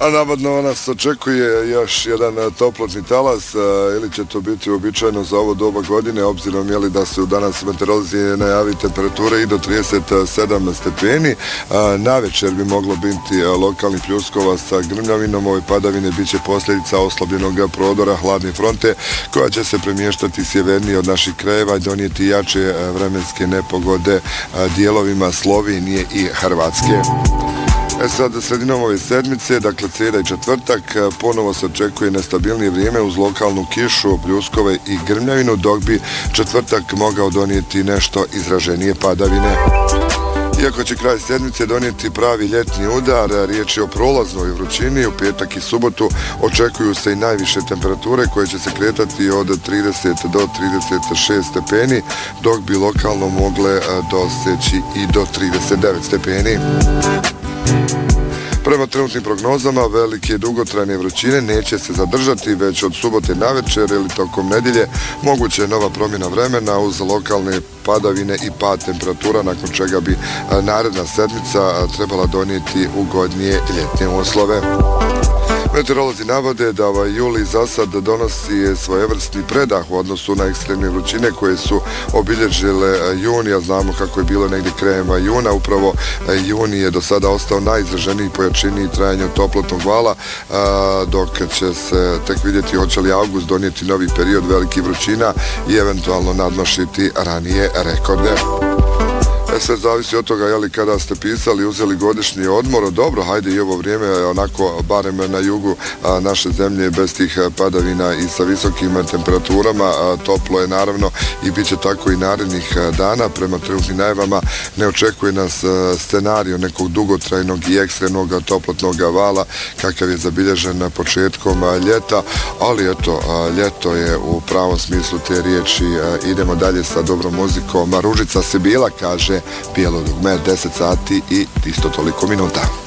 A navodno nas očekuje još jedan toplotni talas, ili će to biti uobičajeno za ovo doba godine, obzirom je li da se u danas meteorolozi najavi temperature i do 37 stepeni. Navečer bi moglo biti lokalni pljuskova sa grmljavinom. Ove padavine bit će posljedica oslabljenog prodora hladne fronte koja će se premještati sjevernije od naših krajeva i donijeti jače vremenske nepogode dijelovima Slovenije i Hrvatske. Sad, sredinom ove sedmice, dakle srijeda i četvrtak, ponovo se očekuje nestabilnije vrijeme uz lokalnu kišu, pljuskove i grmljavinu, dok bi četvrtak mogao donijeti nešto izraženije padavine. Iako će kraj sedmice donijeti pravi ljetni udar, riječ je o prolaznoj vrućini, u petak i subotu očekuju se i najviše temperature koje će se kretati od 30 do 36 stepeni, dok bi lokalno mogle doseći i do 39 stepeni. Prema trenutnim prognozama, velike i dugotrajne vrućine neće se zadržati, već od subote navečer ili tokom nedjelje moguće je nova promjena vremena uz lokalne padavine i pad temperatura, nakon čega bi naredna sedmica trebala donijeti ugodnije ljetne uslove. Meteorolozi navode da juli za sad donosi svojevrsni predah u odnosu na ekstremne vrućine koje su obilježile juni, a znamo kako je bilo negdje krajem juna. Upravo juni je do sada ostao najizraženiji po jačini i trajanju toplotnog vala, dok će se tek vidjeti hoće li avgust donijeti novi period velikih vrućina i eventualno nadmašiti ranije rekorde. Sve zavisi od toga kada ste pisali, uzeli godišnji odmor. Dobro, hajde i ovo vrijeme, onako, barem na jugu naše zemlje, bez tih padavina i sa visokim temperaturama. Toplo je naravno i bit će tako i narednih dana. Prema trenutnim najavama ne očekuje nas scenarij nekog dugotrajnog i ekstremnog toplotnog vala kakav je zabilježen početkom ljeta, ali eto, ljeto je u pravom smislu te riječi. Idemo dalje sa dobrom muzikom. Ružica Sibila kaže Bijelo dugme, 10 sati i isto toliko minuta.